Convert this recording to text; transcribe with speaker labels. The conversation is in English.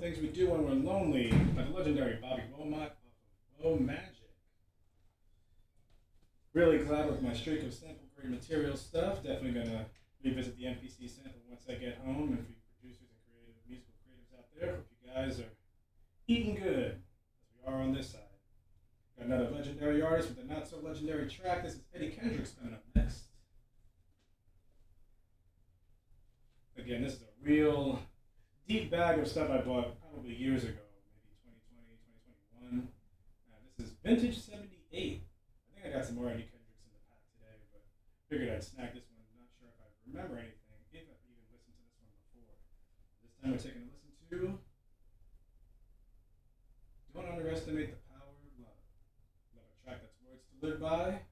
Speaker 1: Things We Do When We're Lonely by the legendary Bobby Womack off of Woe Magic. Really glad with my streak of sample great material stuff. Definitely gonna revisit the MPC sample once I get home. And for you producers and creative musical creatives out there, hope you guys are eating good as we are on this side. Got another legendary artist with a not so legendary track. This is Eddie Kendricks coming up next. Again, this is a real deep bag of stuff I bought probably years ago, maybe 2020, 2021. This is Vintage 78. I think I got some more Eddie Kendricks in the pack today, but figured I'd snag this one. Not sure if I remember anything, if I've even listened to this one before. This time we're taking a listen to Don't Underestimate the Power of Love. Love a track that's words to live by.